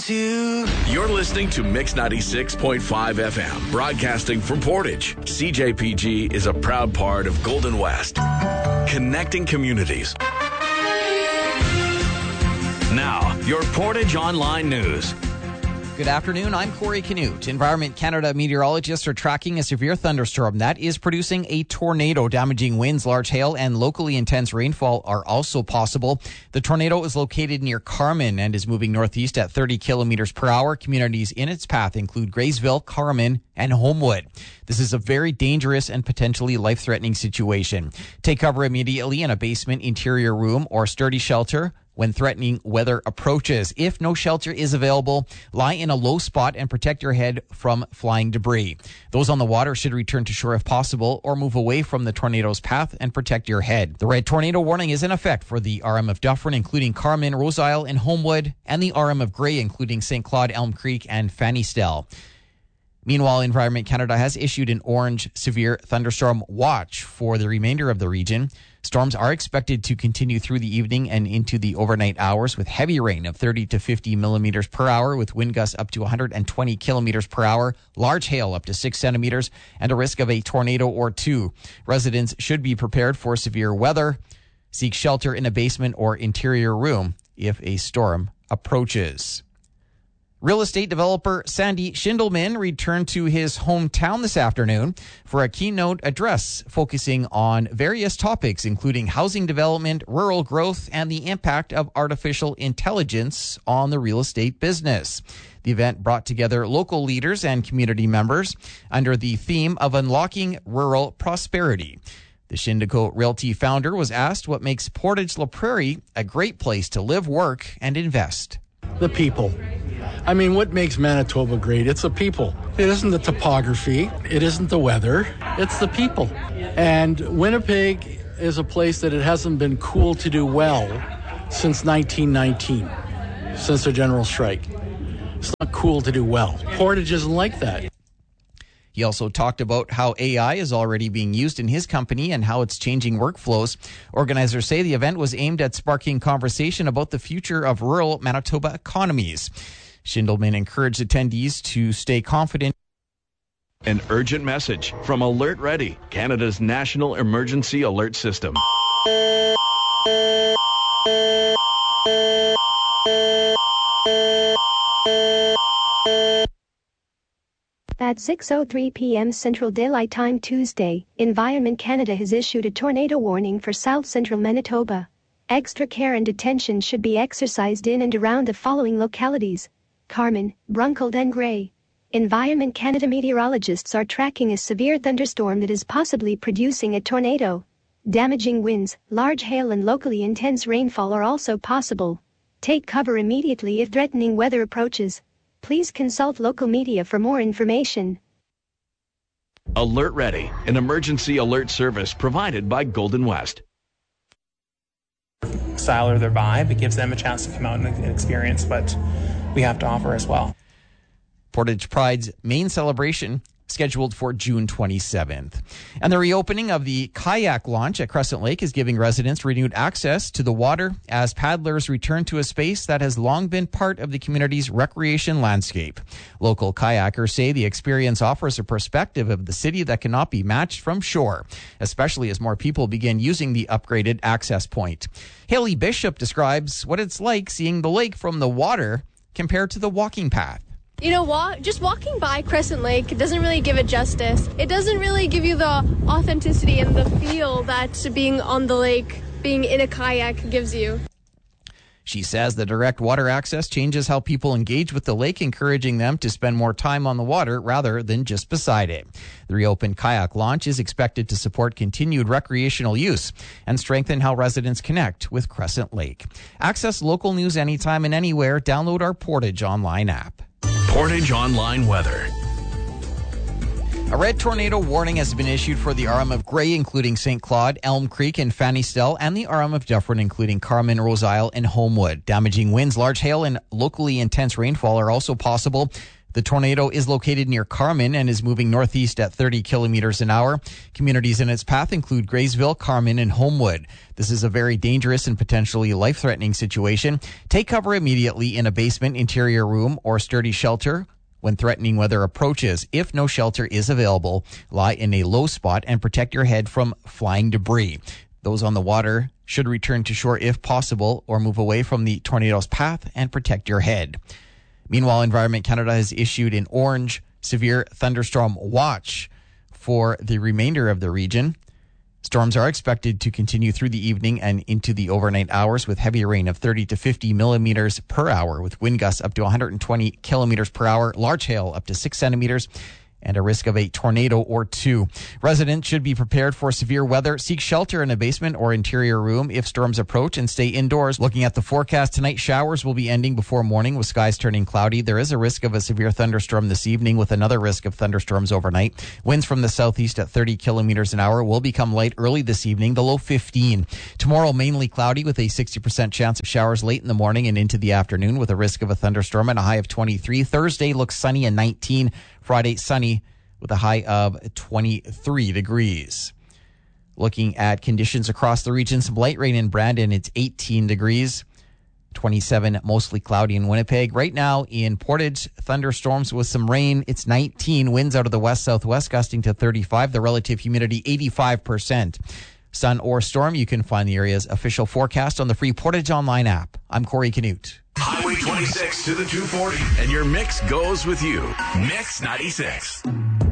to. You're listening to Mix 96.5 FM, broadcasting from Portage. CJPG is a proud part of Golden West, connecting communities. Now, your Portage Online News. Good afternoon, I'm Corey Canute. Environment Canada meteorologists are tracking a severe thunderstorm that is producing a tornado. Damaging winds, large hail, and locally intense rainfall are also possible. The tornado is located near Carman and is moving northeast at 30 kilometers per hour. Communities in its path include Graysville, Carman, and Homewood. This is a very dangerous and potentially life-threatening situation. Take cover immediately in a basement, interior room, or sturdy shelter when threatening weather approaches. If no shelter is available, lie in a low spot and protect your head from flying debris. Those on the water should return to shore if possible or move away from the tornado's path and protect your head. The red tornado warning is in effect for the RM of Dufferin, including Carman, Rose Isle, and Homewood, and the RM of Grey, including St. Claude, Elm Creek, and Fanny-Stell. Meanwhile, Environment Canada has issued an orange severe thunderstorm watch for the remainder of the region. Storms are expected to continue through the evening and into the overnight hours with heavy rain of 30 to 50 millimeters per hour with wind gusts up to 120 kilometers per hour, large hail up to 6 centimeters, and a risk of a tornado or two. Residents should be prepared for severe weather. Seek shelter in a basement or interior room if a storm approaches. Real estate developer Sandy Schindelman returned to his hometown this afternoon for a keynote address focusing on various topics, including housing development, rural growth, and the impact of artificial intelligence on the real estate business. The event brought together local leaders and community members under the theme of unlocking rural prosperity. The Shindico Realty founder was asked what makes Portage La Prairie a great place to live, work, and invest. The people. I mean, what makes Manitoba great? It's the people. It isn't the topography. It isn't the weather. It's the people. And Winnipeg is a place that it hasn't been cool to do well since 1919, since the general strike. It's not cool to do well. Portage isn't like that. He also talked about how AI is already being used in his company and how it's changing workflows. Organizers say the event was aimed at sparking conversation about the future of rural Manitoba economies. Schindelman encouraged attendees to stay confident. An urgent message from Alert Ready, Canada's national emergency alert system. At 6:03 p.m. Central Daylight Time Tuesday, Environment Canada has issued a tornado warning for South Central Manitoba. Extra care and attention should be exercised in and around the following localities: Carman, Bruncold, and Grey. Environment Canada meteorologists are tracking a severe thunderstorm that is possibly producing a tornado. Damaging winds, large hail, and locally intense rainfall are also possible. Take cover immediately if threatening weather approaches. Please consult local media for more information. Alert Ready, an emergency alert service provided by Golden West. Style or their vibe, it gives them a chance to come out and experience what we have to offer as well. Portage Pride's main celebration scheduled for June 27th. And the reopening of the kayak launch at Crescent Lake is giving residents renewed access to the water as paddlers return to a space that has long been part of the community's recreation landscape. Local kayakers say the experience offers a perspective of the city that cannot be matched from shore, especially as more people begin using the upgraded access point. Haley Bishop describes what it's like seeing the lake from the water compared to the walking path. You know, just walking by Crescent Lake doesn't really give it justice. It doesn't really give you the authenticity and the feel that being on the lake, being in a kayak gives you. She says the direct water access changes how people engage with the lake, encouraging them to spend more time on the water rather than just beside it. The reopened kayak launch is expected to support continued recreational use and strengthen how residents connect with Crescent Lake. Access local news anytime and anywhere. Download our Portage Online app. Portage Online Weather. A red tornado warning has been issued for the RM of Grey, including St. Claude, Elm Creek, and Fanny-Stell, and the RM of Dufferin, including Carman, Rose Isle, and Homewood. Damaging winds, large hail, and locally intense rainfall are also possible. The tornado is located near Carman and is moving northeast at 30 kilometers an hour. Communities in its path include Graysville, Carman, and Homewood. This is a very dangerous and potentially life-threatening situation. Take cover immediately in a basement, interior room, or sturdy shelter when threatening weather approaches. If no shelter is available, lie in a low spot and protect your head from flying debris. Those on the water should return to shore if possible or move away from the tornado's path and protect your head. Meanwhile, Environment Canada has issued an orange severe thunderstorm watch for the remainder of the region. Storms are expected to continue through the evening and into the overnight hours with heavy rain of 30 to 50 millimeters per hour with wind gusts up to 120 kilometers per hour, large hail up to 6 centimeters, and a risk of a tornado or two. Residents should be prepared for severe weather. Seek shelter in a basement or interior room if storms approach and stay indoors. Looking at the forecast tonight, showers will be ending before morning with skies turning cloudy. There is a risk of a severe thunderstorm this evening with another risk of thunderstorms overnight. Winds from the southeast at 30 kilometers an hour will become light early this evening, the low 15. Tomorrow, mainly cloudy with a 60% chance of showers late in the morning and into the afternoon with a risk of a thunderstorm and a high of 23. Thursday looks sunny and 19. Friday, sunny with a high of 23 degrees. Looking at conditions across the region, some light rain in Brandon, it's 18 degrees. 27, mostly cloudy in Winnipeg. Right now in Portage, thunderstorms with some rain. It's 19, winds out of the west-southwest gusting to 35. The relative humidity, 85%. Sun or storm, you can find the area's official forecast on the free Portage Online app. I'm Corey Canute. Highway 26 to the 240, and your mix goes with you. Mix 96.